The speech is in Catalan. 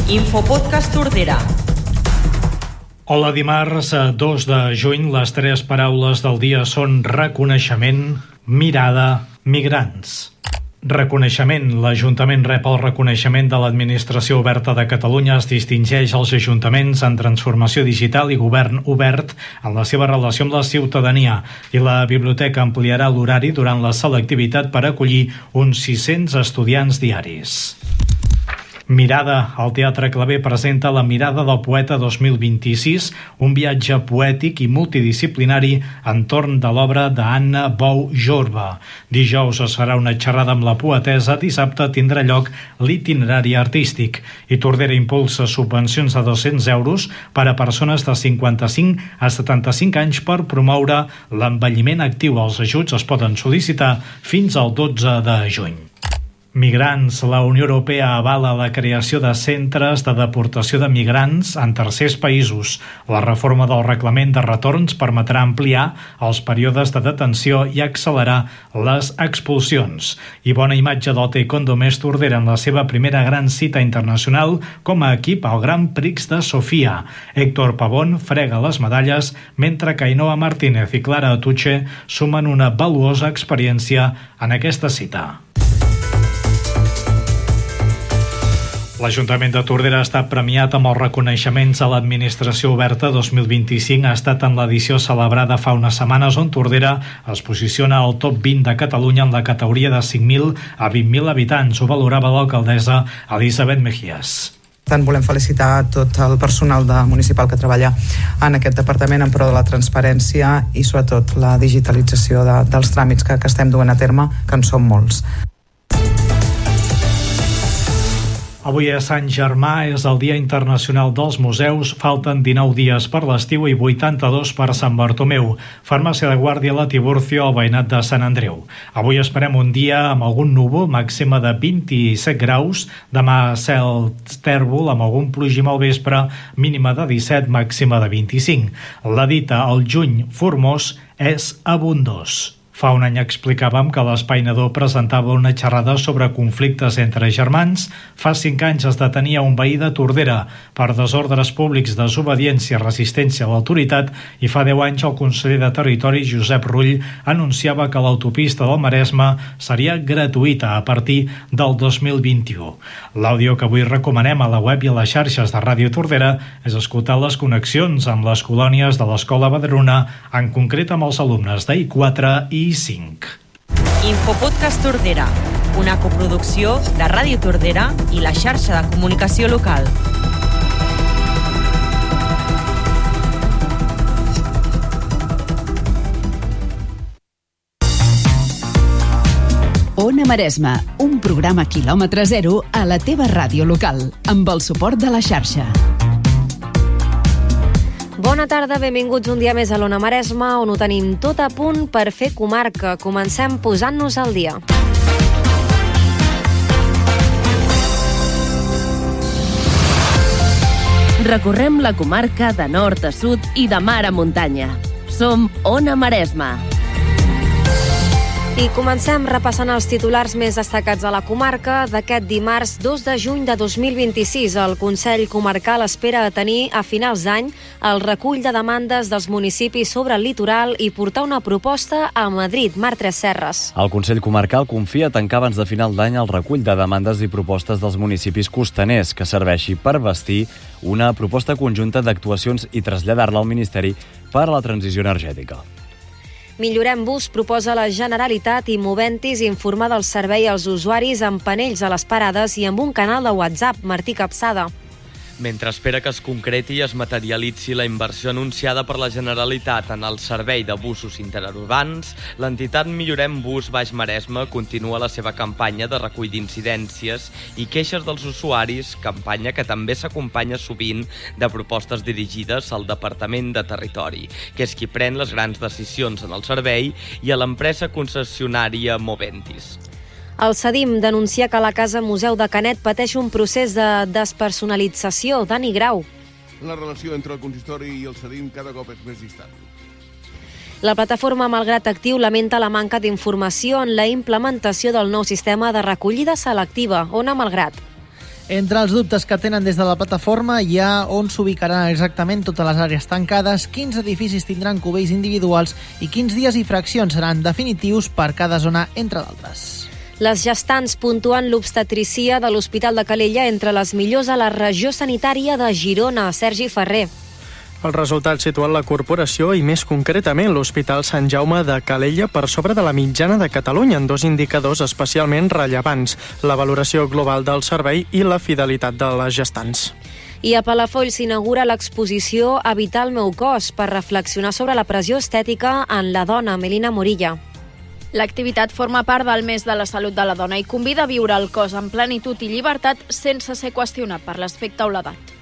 Infopodcast Tordera. Hola, dimarts 2 de juny, les 3 paraules del dia són reconeixement, mirada, migrants. Reconeixement. L'Ajuntament rep el reconeixement de l'Administració Oberta de Catalunya. Es distingeix els ajuntaments en transformació digital i govern obert en la seva relació amb la ciutadania. I la biblioteca ampliarà l'horari durant la selectivitat per acollir uns 600 estudiants diaris. Mirada. El Teatre Claver presenta La mirada del poeta 2026, un viatge poètic i multidisciplinari entorn de l'obra d'Anna Bou Jorba. Dijous es farà una xerrada amb la poetessa, dissabte tindrà lloc l'itinerari artístic. I Tordera impulsa subvencions de 200 euros per a persones de 55 a 75 anys per promoure l'envelliment actiu. Els ajuts es poden sol·licitar fins al 12 de juny. Migrants. La Unió Europea avala la creació de centres de deportació de migrants en tercers països. La reforma del reglament de retorns permetrà ampliar els períodes de detenció i accelerar les expulsions. I bona imatge del taekwondo més Tordera en la seva primera gran cita internacional com a equip al Gran Prix de Sofia. Héctor Pavón frega les medalles, mentre que Ainhoa Martínez i Clara Atuche sumen una valuosa experiència en aquesta cita. L'Ajuntament de Tordera ha estat premiat amb els reconeixements a l'Administració Oberta 2025. Ha estat en l'edició celebrada fa unes setmanes on Tordera es posiciona al top 20 de Catalunya en la categoria de 5.000 a 20.000 habitants. Ho valorava l'alcaldessa Elisabet Mejías. Tant volem felicitar tot el personal municipal que treballa en aquest departament en pro de la transparència i sobretot la digitalització dels tràmits que estem duent a terme, que en són molts. Avui a Sant Germà és el Dia Internacional dels Museus. Falten 19 dies per l'estiu i 82 per Sant Bartomeu. Farmàcia de Guàrdia a la Tiburcio, al veïnat de Sant Andreu. Avui esperem un dia amb algun núvol, màxima de 27 graus. Demà cel tèrbol amb algun plogim al vespre, mínima de 17, màxima de 25. La dita al juny formós és abundós. Fa un any explicàvem que l'Espai Nadó presentava una xerrada sobre conflictes entre germans. Fa 5 anys es detenia un veí de Tordera per desordres públics, desobediència, resistència a l'autoritat, i fa 10 anys el conseller de Territori, Josep Rull, anunciava que l'autopista del Maresme seria gratuïta a partir del 2021. L'àudio que avui recomanem a la web i a les xarxes de Ràdio Tordera és escoltar les connexions amb les colònies de l'Escola Badruna, en concret amb els alumnes d'I4 i 5. Infopodcast Tordera, una coproducció de Ràdio Tordera i la xarxa de comunicació local. Ona Maresme, un programa quilòmetre zero a la teva ràdio local, amb el suport de la xarxa. Bona tarda, benvinguts un dia més a l'Ona Maresme, on ho tenim tot a punt per fer comarca. Comencem posant-nos al dia. Recorrem la comarca de nord a sud i de mar a muntanya. Som Ona Maresme. I comencem repassant els titulars més destacats de la comarca d'aquest dimarts 2 de juny de 2026. El Consell Comarcal espera tenir a finals d'any el recull de demandes dels municipis sobre el litoral i portar una proposta a Madrid. Marc Tresserras. El Consell Comarcal confia tancar abans de final d'any el recull de demandes i propostes dels municipis costaners, que serveixi per bastir una proposta conjunta d'actuacions i traslladar-la al Ministeri per a la transició energètica. Millorem Bus proposa la Generalitat i Moventis informar del servei als usuaris amb panells a les parades i amb un canal de WhatsApp. Martí Capçada. Mentre espera que es concreti i es materialitzi la inversió anunciada per la Generalitat en el servei de busos interurbans, l'entitat Millorem Bus Baix Maresme continua la seva campanya de recull d'incidències i queixes dels usuaris, campanya que també s'acompanya sovint de propostes dirigides al Departament de Territori, que és qui pren les grans decisions en el servei, i a l'empresa concessionària Moventis. El CEDIM denuncia que la Casa Museu de Canet pateix un procés de despersonalització. Dani Grau. La relació entre el consistori i el CEDIM cada cop és més distant. La plataforma Malgrat Actiu lamenta la manca d'informació en la implementació del nou sistema de recollida selectiva. Ona Malgrat. Entre els dubtes que tenen des de la plataforma hi ha on s'ubicaran exactament totes les àrees tancades, quins edificis tindran cubells individuals i quins dies i fraccions seran definitius per cada zona, entre d'altres. Les gestants puntuen l'obstetricia de l'Hospital de Calella entre les millors a la regió sanitària de Girona. Sergi Ferrer. Els resultats situen la corporació i més concretament l'Hospital Sant Jaume de Calella per sobre de la mitjana de Catalunya en 2 indicadors especialment rellevants, la valoració global del servei i la fidelitat de les gestants. I a Palafolls s'inaugura l'exposició Habitar el meu cos per reflexionar sobre la pressió estètica en la dona. Melina Morilla. L'activitat forma part del mes de la salut de la dona i convida a viure el cos en plenitud i llibertat sense ser qüestionat per l'aspecte o l'edat.